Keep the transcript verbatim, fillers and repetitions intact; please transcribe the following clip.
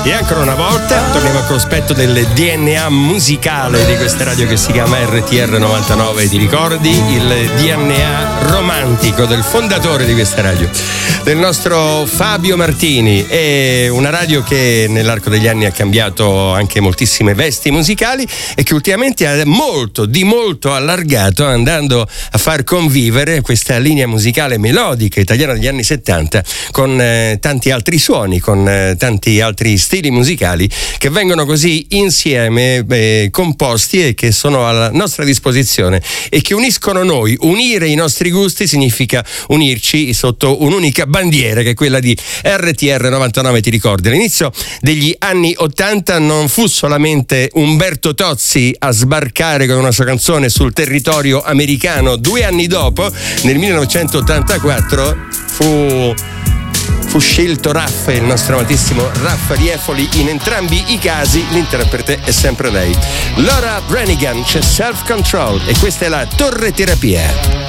E ancora una volta torniamo al cospetto del D N A musicale di questa radio che si chiama R T R novantanove, ti ricordi? Il D N A romantico del fondatore di questa radio, del nostro Fabio Martini. È una radio che nell'arco degli anni ha cambiato anche moltissime vesti musicali e che ultimamente ha molto, di molto allargato, andando a far convivere questa linea musicale melodica italiana degli anni settanta con eh, tanti altri suoni, con eh, tanti altri stili musicali che vengono così insieme eh, composti e che sono alla nostra disposizione e che uniscono noi. Unire i nostri gusti significa unirci sotto un'unica bandiera, che è quella di R T R novantanove, ti ricordi? All'inizio degli anni ottanta non fu solamente Umberto Tozzi a sbarcare con una sua canzone sul territorio americano. Due anni dopo, nel millenovecentottantaquattro, fu fu scelto Raffa, il nostro amatissimo Raffa Riefoli. In entrambi i casi l'interprete è sempre lei, Laura Branigan. C'è Self Control e questa è la Torre Terapia.